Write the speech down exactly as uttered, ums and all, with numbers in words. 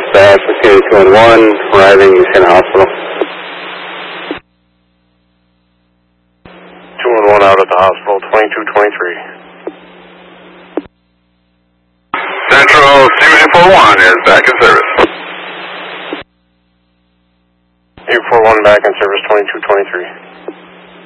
dispatch, Mosquito two one one, arriving in hospital. two one one out at the hospital, twenty-two twenty-three. Central C U four one is back in service. U four one back in service, twenty-two twenty-three.